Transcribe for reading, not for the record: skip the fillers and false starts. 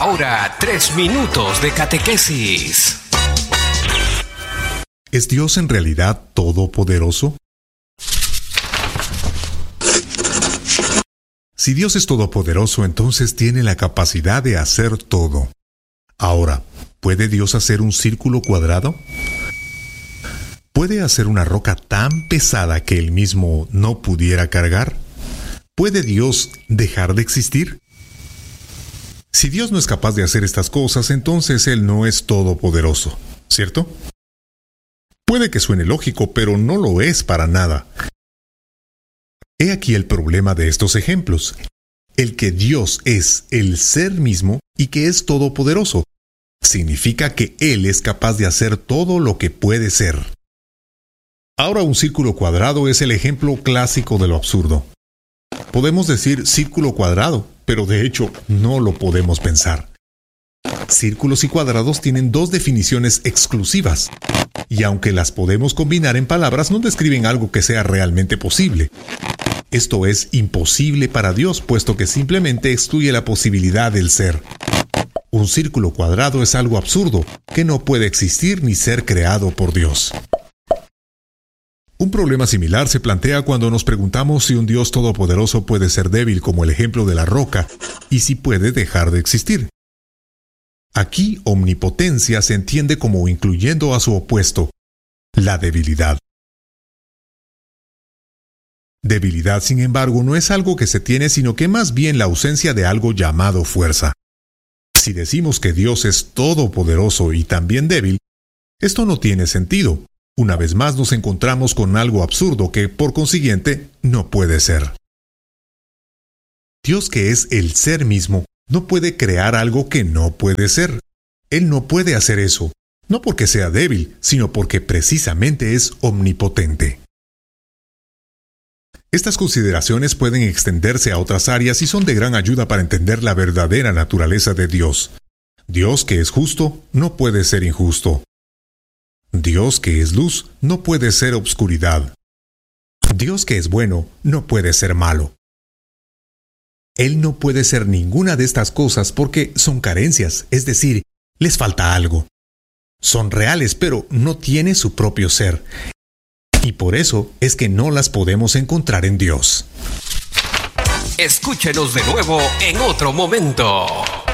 Ahora, 3 minutos de catequesis. ¿Es Dios en realidad todopoderoso? Si Dios es todopoderoso, entonces tiene la capacidad de hacer todo. Ahora, ¿puede Dios hacer un círculo cuadrado? ¿Puede hacer una roca tan pesada que él mismo no pudiera cargar? ¿Puede Dios dejar de existir? Si Dios no es capaz de hacer estas cosas, entonces Él no es todopoderoso, ¿cierto? Puede que suene lógico, pero no lo es para nada. He aquí el problema de estos ejemplos. El que Dios es el ser mismo y que es todopoderoso, significa que Él es capaz de hacer todo lo que puede ser. Ahora, un círculo cuadrado es el ejemplo clásico de lo absurdo. Podemos decir círculo cuadrado, pero de hecho no lo podemos pensar. Círculos y cuadrados tienen dos definiciones exclusivas, y aunque las podemos combinar en palabras, no describen algo que sea realmente posible. Esto es imposible para Dios, puesto que simplemente excluye la posibilidad del ser. Un círculo cuadrado es algo absurdo, que no puede existir ni ser creado por Dios. Un problema similar se plantea cuando nos preguntamos si un Dios todopoderoso puede ser débil como el ejemplo de la roca, y si puede dejar de existir. Aquí, omnipotencia se entiende como incluyendo a su opuesto, la debilidad. Debilidad, sin embargo, no es algo que se tiene, sino que más bien la ausencia de algo llamado fuerza. Si decimos que Dios es todopoderoso y también débil, esto no tiene sentido. Una vez más nos encontramos con algo absurdo que, por consiguiente, no puede ser. Dios, que es el ser mismo, no puede crear algo que no puede ser. Él no puede hacer eso, no porque sea débil, sino porque precisamente es omnipotente. Estas consideraciones pueden extenderse a otras áreas y son de gran ayuda para entender la verdadera naturaleza de Dios. Dios, que es justo, no puede ser injusto. Dios, que es luz, no puede ser obscuridad. Dios, que es bueno, no puede ser malo. Él no puede ser ninguna de estas cosas porque son carencias, es decir, les falta algo. Son reales, pero no tiene su propio ser. Y por eso es que no las podemos encontrar en Dios. Escúchenos de nuevo en otro momento.